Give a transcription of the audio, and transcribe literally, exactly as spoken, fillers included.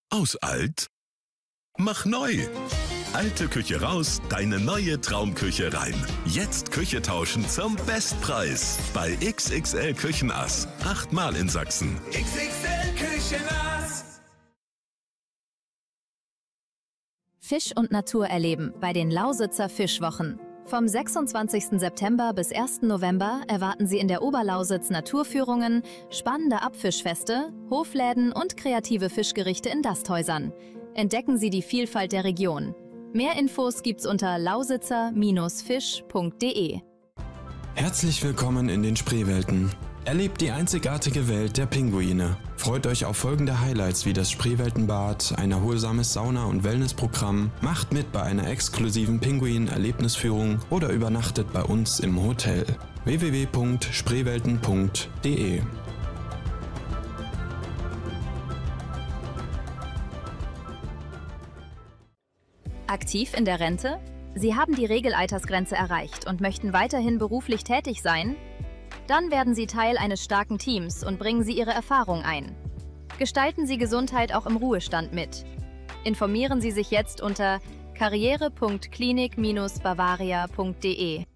Aus alt? Mach neu! Alte Küche raus, deine neue Traumküche rein. Jetzt Küche tauschen zum Bestpreis. Bei X X L Küchenass. Achtmal in Sachsen. X X L Küchenass. Fisch und Natur erleben bei den Lausitzer Fischwochen. Vom sechsundzwanzigsten September bis ersten November erwarten Sie in der Oberlausitz Naturführungen, spannende Abfischfeste, Hofläden und kreative Fischgerichte in Dasthäusern. Entdecken Sie die Vielfalt der Region. Mehr Infos gibt's unter lausitzer Bindestrich fisch punkt de. Herzlich willkommen in den Spreewelten. Erlebt die einzigartige Welt der Pinguine. Freut euch auf folgende Highlights wie das Spreeweltenbad, ein erholsames Sauna- und Wellnessprogramm, macht mit bei einer exklusiven Pinguin-Erlebnisführung oder übernachtet bei uns im Hotel. w w w punkt spreewelten punkt de. Aktiv in der Rente? Sie haben die Regelaltersgrenze erreicht und möchten weiterhin beruflich tätig sein? Dann werden Sie Teil eines starken Teams und bringen Sie Ihre Erfahrung ein. Gestalten Sie Gesundheit auch im Ruhestand mit. Informieren Sie sich jetzt unter karriere punkt klinik Bindestrich bavaria punkt de.